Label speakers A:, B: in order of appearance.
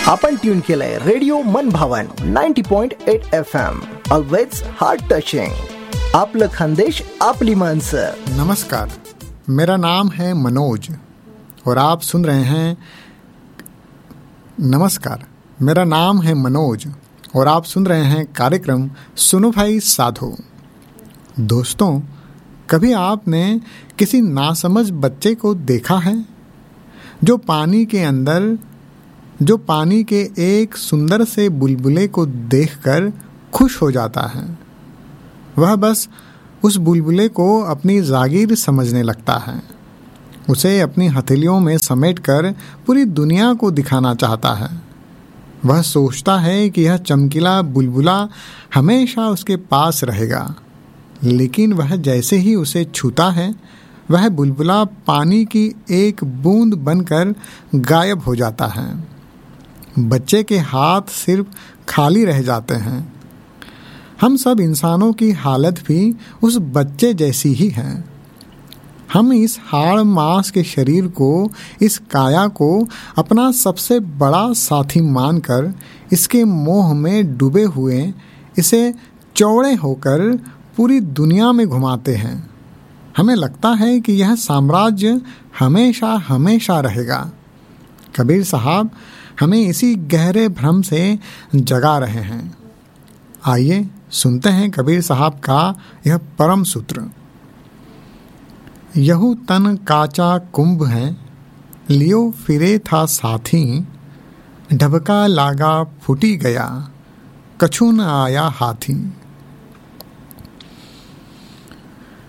A: आपण ट्यून केलंय रेडिओ मनभावन 90.8 FM. Always heart touching. आपलं खानदेश आपली माणसं.
B: नमस्कार, मेरा नाम है मनोज और आप सुन रहे हैं कार्यक्रम सुनो भाई साधो. दोस्तों, कभी आपने किसी नासमझ बच्चे को देखा है जो पानी के एक सुंदर से बुलबुले को देखकर खुश हो जाता है? वह बस उस बुलबुले को अपनी जागीर समझने लगता है. उसे अपनी हथेलियों में समेटकर पूरी दुनिया को दिखाना चाहता है. वह सोचता है कि यह चमकीला बुलबुला हमेशा उसके पास रहेगा, लेकिन वह जैसे ही उसे छूता है, वह बुलबुला पानी की एक बूंद बनकर गायब हो जाता है. बच्चे के हाथ सिर्फ खाली रह जाते हैं. हम सब इंसानों की हालत भी उस बच्चे जैसी ही है. हम इस हाड़ मांस के शरीर को, इस काया को अपना सबसे बड़ा साथी मानकर इसके मोह में डूबे हुए इसे चौड़े होकर पूरी दुनिया में घुमाते हैं. हमें लगता है कि यह साम्राज्य हमेशा हमेशा रहेगा. कबीर साहब हमें इसी गहरे भ्रम से जगा रहे हैं. आइए सुनते हैं कबीर साहब का यह परम सूत्र. यहू तन काचा कुंभ है, लियो फिरे था साथी, ढबका लागा फूटी गया, कछु न आया हाथी.